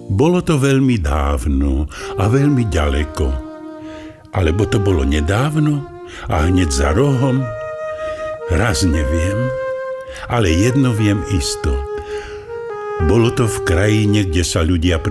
Bolo to veľmi dávno a veľmi ďaleko. Alebo to bolo nedávno a hneď za rohom? Raz neviem, ale jedno viem isto. Bolo to v krajine, kde sa ľudia